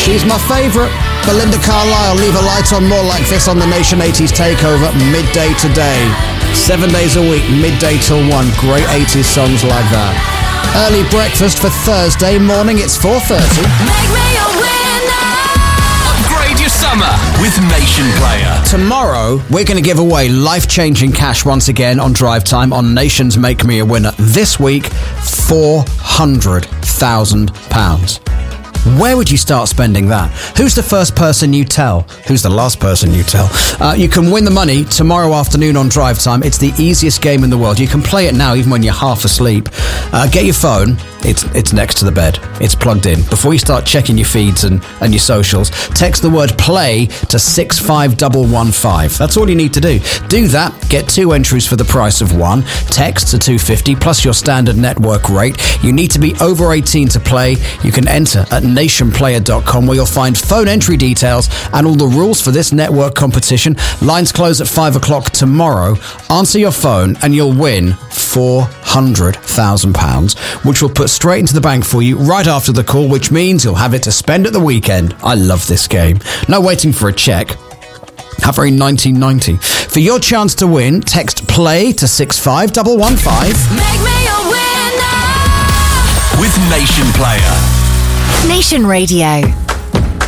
She's my favourite. Belinda Carlisle, Leave a Light On, more like this on the Nation 80s Takeover, midday today. 7 days a week, midday till 1. Great 80s songs like that. Early breakfast for Thursday morning, it's 4:30. Make me a winner. Upgrade your summer with Nation Player. Tomorrow, we're going to give away life-changing cash once again on Drive Time on Nation's Make Me a Winner. This week, £400,000. Where would you start spending that? Who's the first person you tell? Who's the last person you tell? You can win the money tomorrow afternoon on Drive Time. It's the easiest game in the world. You can play it now even when you're half asleep. Get your phone. It's next to the bed. It's plugged in. Before you start checking your feeds and your socials, text the word play to 65115. That's all you need to do. Do that. Get 2 entries for the price of 1. Text to 250 plus your standard network rate. You need to be over 18 to play. You can enter at nationplayer.com where you'll find phone entry details and all the rules for this network competition. Lines close at 5 o'clock tomorrow. Answer your phone and you'll win £400,000, which will put straight into the bank for you right after the call, which means you'll have it to spend at the weekend. I love this game. No waiting for a check. How very 1990. For your chance to win, text play to 65115. Make me a winner. With Nation Player. Nation Radio.